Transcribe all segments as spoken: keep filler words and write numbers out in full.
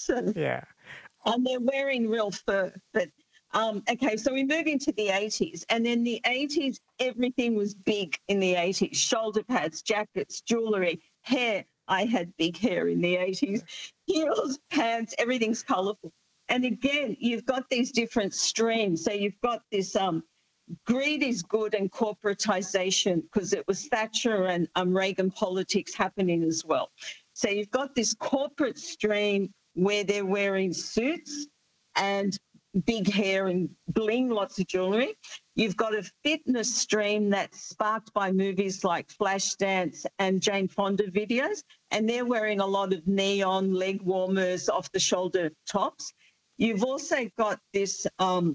and, Yeah. and they're wearing real fur. But um, okay, so we move into the eighties, and then the eighties, everything was big in the eighties: shoulder pads, jackets, jewelry, hair. I had big hair in the eighties. Heels, pants, everything's colourful. And again, you've got these different streams. So you've got this um, greed is good and corporatization, because it was Thatcher and um, Reagan politics happening as well. So you've got this corporate stream where they're wearing suits and big hair and bling, lots of jewelry. You've got a fitness stream that's sparked by movies like Flashdance and Jane Fonda videos, and they're wearing a lot of neon leg warmers, off-the-shoulder tops. You've also got this um,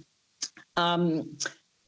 um,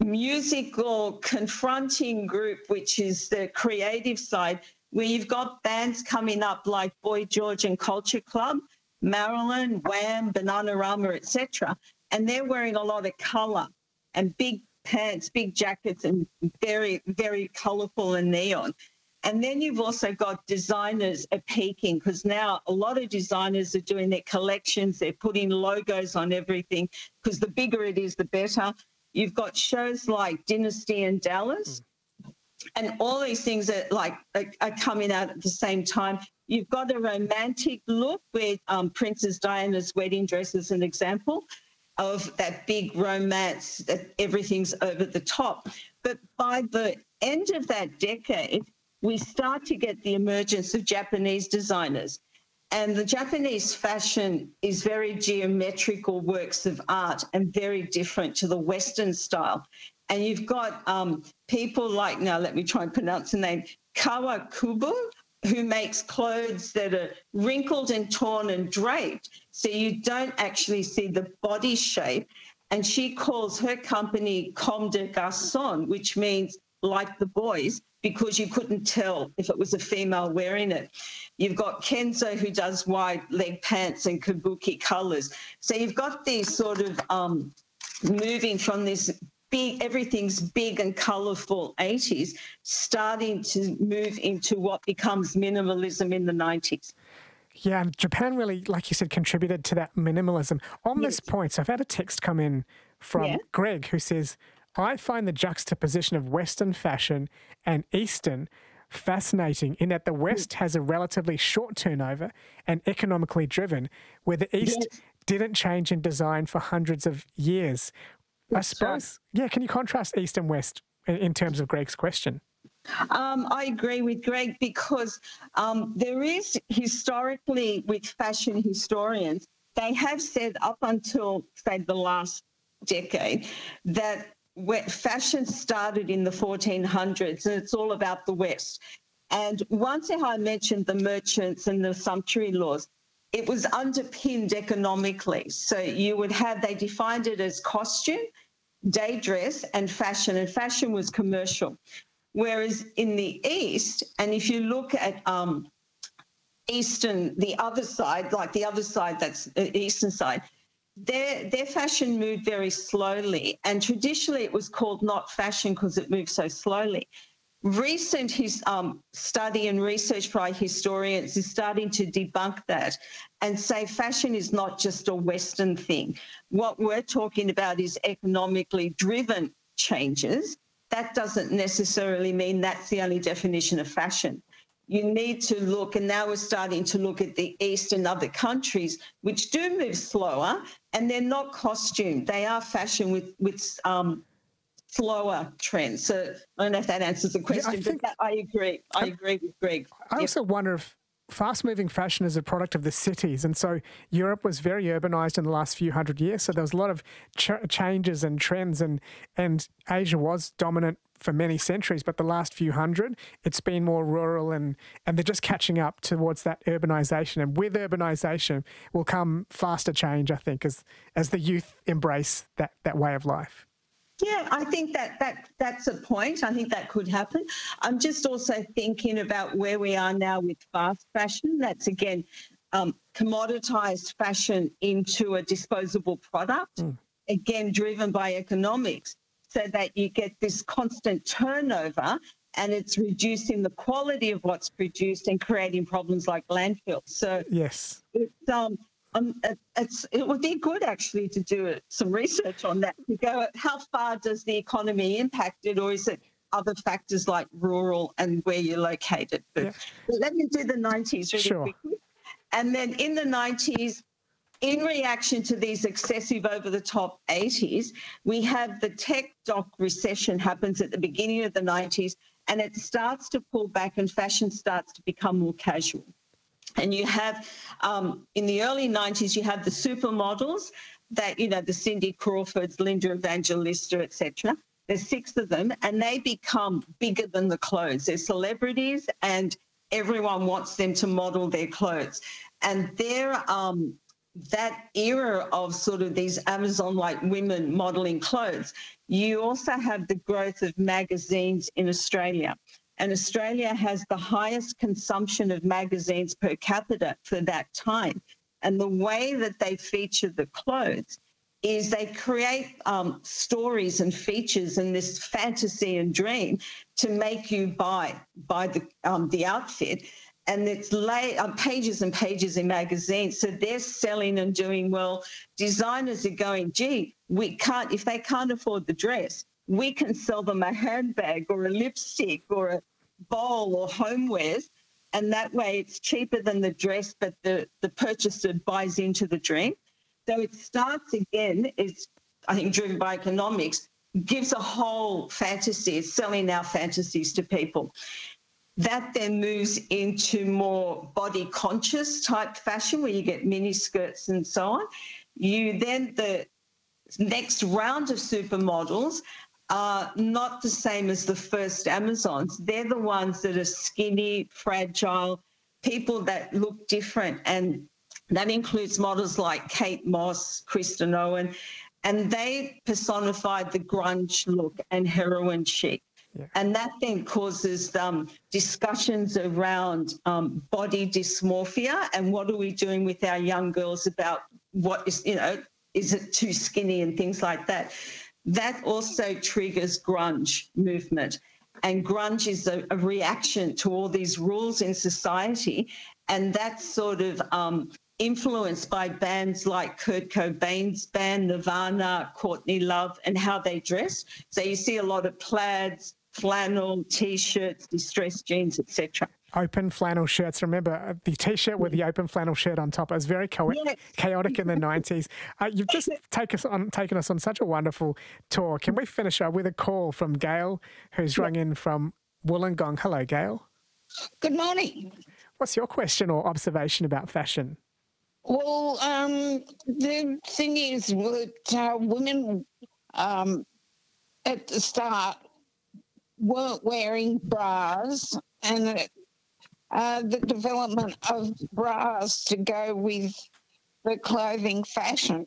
musical confronting group, which is the creative side, where you've got bands coming up like Boy George and Culture Club, Marilyn, Wham, Bananarama, et cetera, and they're wearing a lot of colour and big pants, big jackets, and very, very colourful and neon. And then you've also got designers are peaking, because now a lot of designers are doing their collections. They're putting logos on everything, because the bigger it is, the better. You've got shows like Dynasty and Dallas, mm. and all these things are like are, are coming out at the same time. You've got a romantic look with um, Princess Diana's wedding dress as an example of that big romance, that everything's over the top. But by the end of that decade, we start to get the emergence of Japanese designers. And the Japanese fashion is very geometrical works of art and very different to the Western style. And you've got um, people like, now let me try and pronounce the name, Kawakubo, who makes clothes that are wrinkled and torn and draped, so you don't actually see the body shape. And she calls her company Comme des Garçons, which means like the boys, because you couldn't tell if it was a female wearing it. You've got Kenzo, who does wide leg pants and kabuki colours. So you've got these sort of um, moving from this big, everything's big and colourful eighties, starting to move into what becomes minimalism in the nineties. Yeah, and Japan really, like you said, contributed to that minimalism. On yes. this point, so I've had a text come in from yeah. Greg, who says, I find the juxtaposition of Western fashion and Eastern fascinating in that the West has a relatively short turnover and economically driven, where the East yes. didn't change in design for hundreds of years. That's I suppose, right. yeah, can you contrast East and West in, in terms of Greg's question? Um, I agree with Greg, because um, there is historically, with fashion historians, they have said up until, say, the last decade, that fashion started in the fourteen hundreds and it's all about the West. And once I mentioned the merchants and the sumptuary laws, it was underpinned economically. So you would have, they defined it as costume, day dress, and fashion, and fashion was commercial. Whereas in the East, and if you look at um, Eastern, the other side, like the other side, that's the Eastern side, their, their fashion moved very slowly. And traditionally it was called not fashion because it moved so slowly. Recent his, um, study and research by historians is starting to debunk that and say fashion is not just a Western thing. What we're talking about is economically driven changes. That doesn't necessarily mean that's the only definition of fashion. You need to look, and now we're starting to look at the East and other countries which do move slower, and they're not costume. They are fashion with, with um, slower trends. So I don't know if that answers the question, yeah, I think, but that, I agree. I, I agree with Greg. I yep. also wonder if fast-moving fashion is a product of the cities. And so Europe was very urbanized in the last few hundred years. So there was a lot of ch- changes and trends, and, and Asia was dominant for many centuries. But the last few hundred, it's been more rural, and, and they're just catching up towards that urbanization. And with urbanization will come faster change, I think, as, as the youth embrace that, that way of life. Yeah, I think that, that that's a point. I think that could happen. I'm just also thinking about where we are now with fast fashion. That's, again, um, commoditized fashion into a disposable product, mm. again, driven by economics, so that you get this constant turnover and it's reducing the quality of what's produced and creating problems like landfills. So yes, it's, um, Um, it, it's, it would be good actually to do some research on that, to go how far does the economy impact it, or is it other factors like rural and where you're located. But, yeah. but let me do the nineties really sure. quickly. And then in the nineties, in reaction to these excessive over-the-top eighties, we have the tech doc recession happens at the beginning of the nineties, and it starts to pull back and fashion starts to become more casual. And you have, um, in the early nineties, you have the supermodels that, you know, the Cindy Crawfords, Linda Evangelista, et cetera. There's six of them, and they become bigger than the clothes. They're celebrities, and everyone wants them to model their clothes. And they're, um, that era of sort of these Amazon-like women modelling clothes, you also have the growth of magazines in Australia. And Australia has the highest consumption of magazines per capita for that time. And the way that they feature the clothes is they create um, stories and features and this fantasy and dream to make you buy buy the um, the outfit. And it's lay, um, pages and pages in magazines. So they're selling and doing well. Designers are going, gee, we can't, if they can't afford the dress, we can sell them a handbag or a lipstick or a bowl or homewares. And that way it's cheaper than the dress, but the, the purchaser buys into the dream. So it starts again, it's, I think, driven by economics, gives a whole fantasy. It's selling our fantasies to people. That then moves into more body conscious type fashion where you get mini skirts and so on. You then, the next round of supermodels are not the same as the first Amazons. They're the ones that are skinny, fragile, people that look different. And that includes models like Kate Moss, Kristen Owen, and they personified the grunge look and heroin chic. Yeah. And that then causes um, discussions around um, body dysmorphia and what are we doing with our young girls about what is, you know, is it too skinny and things like that. That also triggers grunge movement. And grunge is a, a reaction to all these rules in society. And that's sort of um, influenced by bands like Kurt Cobain's band, Nirvana, Courtney Love, and how they dress. So you see a lot of plaids, flannel, T-shirts, distressed jeans, et cetera. Open flannel shirts. Remember the T-shirt with the open flannel shirt on top. It was very cha- yes. chaotic in the nineties. Uh, you've just take us on, taken us on such a wonderful tour. Can we finish up with a call from Gail, who's rung in from Wollongong? Hello, Gail. Good morning. What's your question or observation about fashion? Well, um, the thing is that uh, women um, at the start weren't wearing bras, and uh, the development of bras to go with the clothing fashion.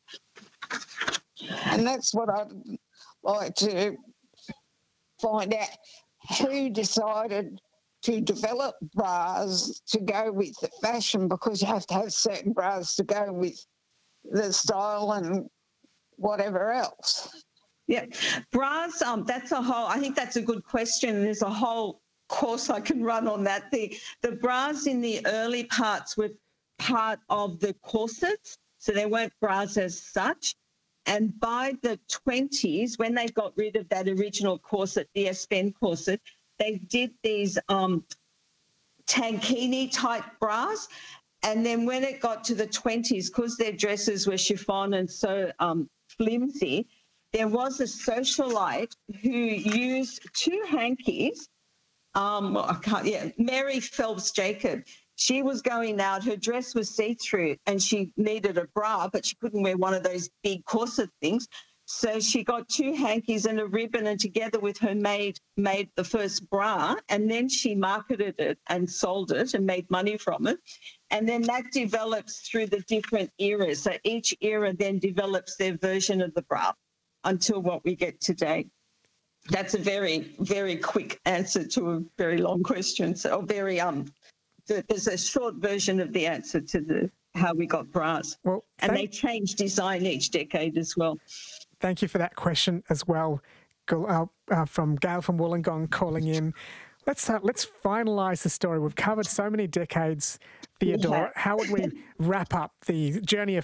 And that's what I'd like to find out, who decided to develop bras to go with the fashion, because you have to have certain bras to go with the style and whatever else. Yeah, bras, um, that's a whole, I think that's a good question. There's a whole course I can run on that. The, the bras in the early parts were part of the corsets, so they weren't bras as such. And by the twenties, when they got rid of that original corset, the S P N corset, they did these um, tankini type bras. And then when it got to the twenties, because their dresses were chiffon and so um, flimsy, there was a socialite who used two hankies. Um, I can't, yeah, Mary Phelps Jacob. She was going out, her dress was see-through and she needed a bra, but she couldn't wear one of those big corset things. So she got two hankies and a ribbon, and together with her maid made the first bra, and then she marketed it and sold it and made money from it. And then that develops through the different eras. So each era then develops their version of the bra until what we get today. That's a very, very quick answer to a very long question. So very, um, there's a short version of the answer to the how we got bras. Well, and they change design each decade as well. Thank you for that question as well, uh, uh, from Gail from Wollongong calling in. let's uh, let's finalise the story. We've covered so many decades, Theodora. Yeah. How would we wrap up the journey of